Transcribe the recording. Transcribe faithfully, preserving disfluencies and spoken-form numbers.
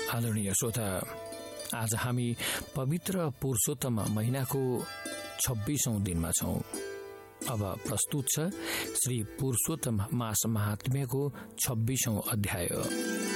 आदरणीय श्रोता, आज हामी पवित्र पुरुषोत्तम महिनाको छब्बीसौं दिनमा छौं। अब प्रस्तुत छ श्री पुरुषोत्तम मास महात्म्यको छब्बीसौं अध्याय।